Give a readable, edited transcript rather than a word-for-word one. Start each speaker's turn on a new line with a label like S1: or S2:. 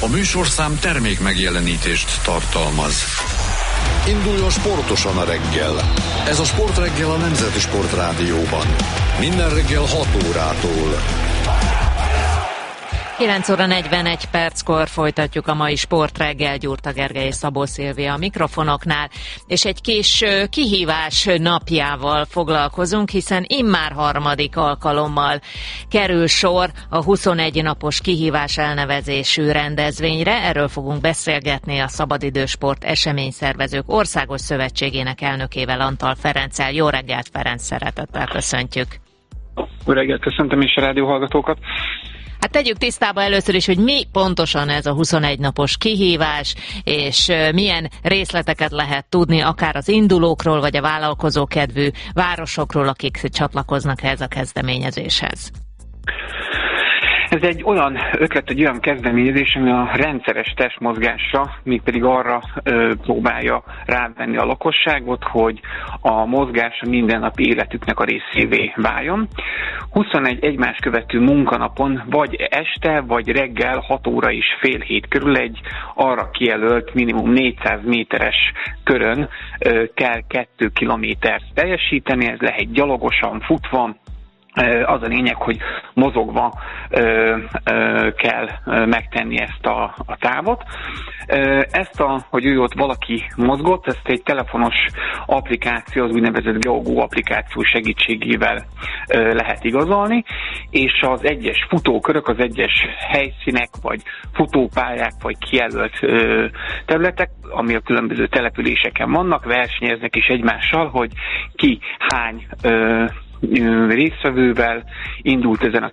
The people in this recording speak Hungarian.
S1: A műsorszám termék megjelenítést tartalmaz. Induljon sportosan a reggel. Ez a Sportreggel a Nemzeti Sportrádióban. Minden reggel 6 órától.
S2: 9 óra 41 perckor folytatjuk a mai Sportreggel, Gyurta Gergely és Szabó Szilvia a mikrofonoknál, és egy kis kihívás napjával foglalkozunk, hiszen immár harmadik alkalommal kerül sor a 21 napos kihívás elnevezésű rendezvényre. Erről fogunk beszélgetni a Szabadidősport Eseményszervezők Országos Szövetségének elnökével, Antal Ferenccel. Jó reggelt, Ferenc, szeretettel köszöntjük.
S3: Jó reggelt, köszöntöm is a rádióhallgatókat.
S2: Hát tegyük tisztába először is, hogy mi pontosan ez a 21 napos kihívás, és milyen részleteket lehet tudni, akár az indulókról, vagy a vállalkozókedvű városokról, akik csatlakoznak ehhez a kezdeményezéshez.
S3: Ez egy olyan ötlet, egy olyan kezdeményezés, ami a rendszeres testmozgásra, mégpedig arra próbálja rávenni a lakosságot, hogy a mozgás a mindennapi életüknek a részévé váljon. 21 egymást követő munkanapon, vagy este, vagy reggel 6 óra és fél 7 körül egy arra kijelölt minimum 400 méteres körön kell 2 kilométert teljesíteni, ez lehet gyalogosan, futva. Az a lényeg, hogy mozogva kell megtenni ezt a távot. Hogy ő ott valaki mozgott, ezt egy telefonos applikáció, az úgynevezett GeoGo applikáció segítségével lehet igazolni, és az egyes futókörök, az egyes helyszínek, vagy futópályák, vagy kijelölt területek, ami a különböző településeken vannak, versenyeznek is egymással, hogy ki hány résztvevővel indult ezen a